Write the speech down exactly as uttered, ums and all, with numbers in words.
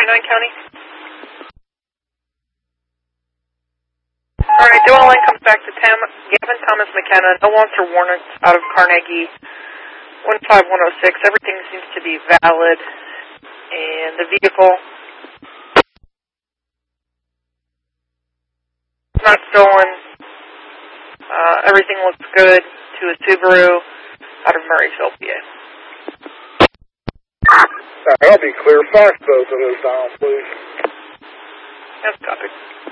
twenty-nine County. All right, Joel Lane comes back to Tam Gavin Thomas McKenna. No wants or warrants out of Carnegie. one five one oh six. Everything seems to be valid. And the vehicle not stolen. Uh, everything looks good to a Subaru out of Murrayville, P A. That'll be clear. Fax both of those down, please. That's copy.